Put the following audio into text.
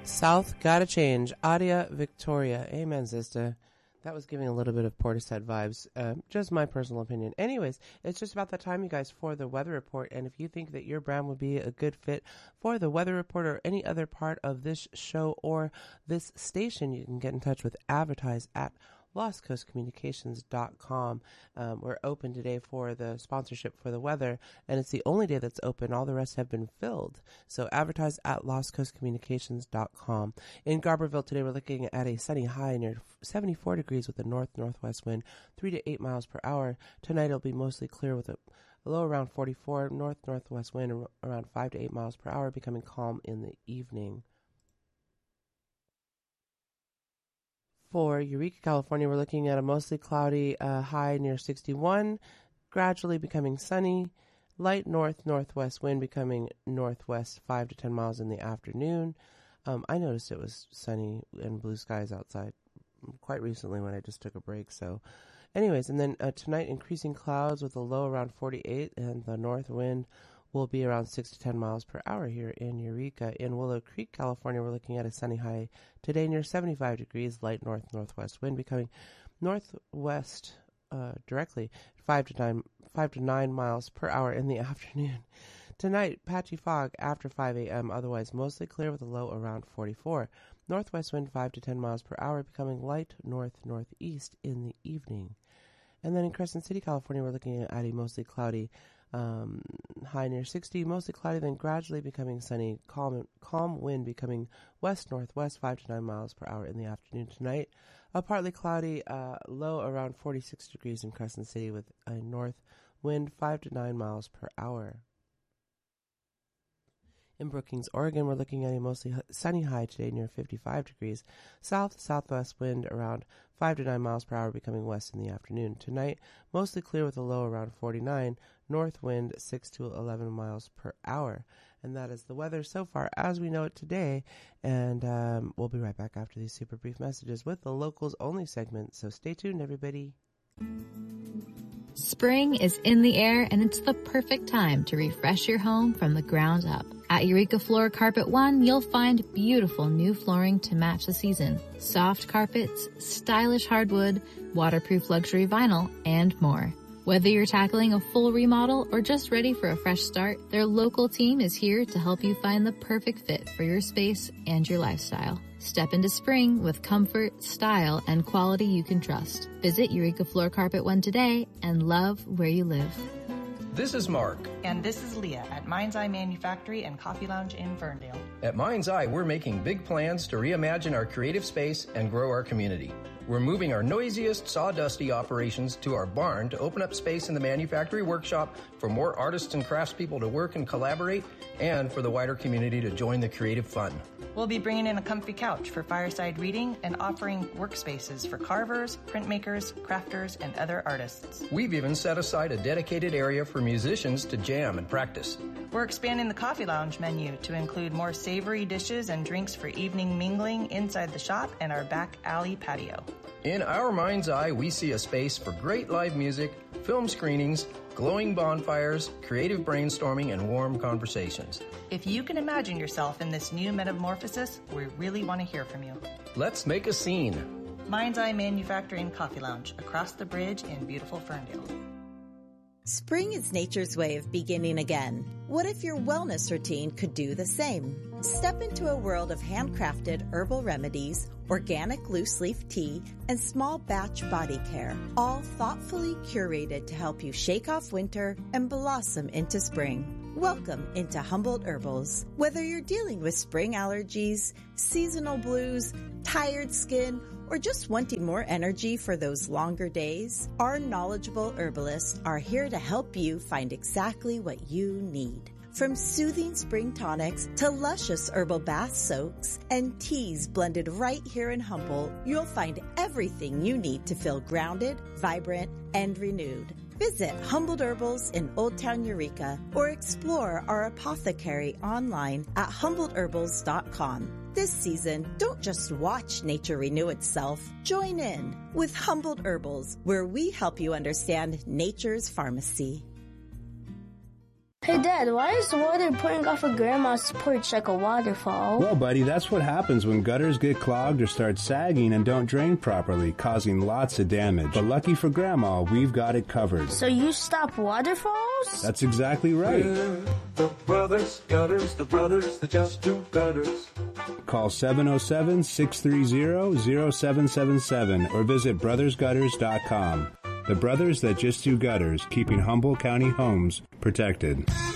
South gotta change. Adia Victoria. Amen, sister. That was giving a little bit of Portishead vibes. Just my personal opinion. Anyways, it's just about that time, you guys, for the weather report. And if you think that your brand would be a good fit for the weather report or any other part of this show or this station, you can get in touch with advertise at lostcoastcommunications.com. We're open today for the sponsorship for the weather, and it's the only day that's open. All the rest have been filled. So advertise at lostcoastcommunications.com. In Garberville today, we're looking at a sunny high near 74 degrees with a north-northwest wind, 3 to 8 miles per hour. Tonight it'll be mostly clear with a low around 44, north-northwest wind around 5 to 8 miles per hour, becoming calm in the evening. For Eureka, California, we're looking at a mostly cloudy high near 61, gradually becoming sunny, light north-northwest wind becoming northwest 5 to 10 miles in the afternoon. I noticed it was sunny and blue skies outside quite recently when I just took a break. So anyways, and then tonight increasing clouds with a low around 48, and the north wind will be around 6 to 10 miles per hour here in Eureka. In Willow Creek, California, we're looking at a sunny high today near 75 degrees, light north-northwest wind becoming northwest directly 5 to 9 miles per hour in the afternoon. Tonight, patchy fog after 5 a.m., otherwise mostly clear with a low around 44. Northwest wind 5 to 10 miles per hour becoming light north-northeast in the evening. And then in Crescent City, California, we're looking at a mostly cloudy high near 60, mostly cloudy, then gradually becoming sunny, calm wind becoming west-northwest 5 to 9 miles per hour in the afternoon tonight. A partly cloudy low around 46 degrees in Crescent City with a north wind 5 to 9 miles per hour. In Brookings, Oregon, we're looking at a mostly sunny high today near 55 degrees. South-southwest wind around 5 to 9 miles per hour becoming west in the afternoon. Tonight, mostly clear with a low around 49. North wind 6 to 11 miles per hour. And that is the weather so far as we know it today. And we'll be right back after these super brief messages with the Locals Only segment. So stay tuned, everybody. Spring is in the air, and it's the perfect time to refresh your home from the ground up. At Eureka Floor Carpet One, you'll find beautiful new flooring to match the season, soft carpets, stylish hardwood, waterproof luxury vinyl, and more. Whether you're tackling a full remodel or just ready for a fresh start, their local team is here to help you find the perfect fit for your space and your lifestyle. Step into spring with comfort, style, and quality you can trust. Visit Eureka Floor Carpet One today and love where you live. This is Mark. And this is Leah at Mind's Eye Manufactory and Coffee Lounge in Ferndale. At Mind's Eye, we're making big plans to reimagine our creative space and grow our community. We're moving our noisiest, sawdusty operations to our barn to open up space in the manufactory workshop for more artists and craftspeople to work and collaborate, and for the wider community to join the creative fun. We'll be bringing in a comfy couch for fireside reading and offering workspaces for carvers, printmakers, crafters, and other artists. We've even set aside a dedicated area for musicians to jam and practice. We're expanding the Coffee Lounge menu to include more savory dishes and drinks for evening mingling inside the shop and our back alley patio. In our Mind's Eye, we see a space for great live music, film screenings, glowing bonfires, creative brainstorming, and warm conversations. If you can imagine yourself in this new metamorphosis, we really want to hear from you. Let's make a scene. Mind's Eye Manufacturing Coffee Lounge, across the bridge in beautiful Ferndale. Spring is nature's way of beginning again. What if your wellness routine could do the same? Step into a world of handcrafted herbal remedies, organic loose-leaf tea, and small batch body care, all thoughtfully curated to help you shake off winter and blossom into spring. Welcome into Humboldt Herbals. Whether you're dealing with spring allergies, seasonal blues, tired skin, or just wanting more energy for those longer days, our knowledgeable herbalists are here to help you find exactly what you need. From soothing spring tonics to luscious herbal bath soaks and teas blended right here in Humboldt, you'll find everything you need to feel grounded, vibrant, and renewed. Visit Humboldt Herbals in Old Town Eureka or explore our apothecary online at HumboldtHerbals.com. This season, don't just watch nature renew itself. Join in with Humboldt Herbals, where we help you understand nature's pharmacy. Hey, Dad, why is the water pouring off of Grandma's porch like a waterfall? Well, buddy, that's what happens when gutters get clogged or start sagging and don't drain properly, causing lots of damage. But lucky for Grandma, we've got it covered. So you stop waterfalls? That's exactly right. We're the Brothers Gutters, the brothers that just do gutters. Call 707-630-0777 or visit brothersgutters.com. The brothers that just do gutters, keeping Humboldt County homes protected.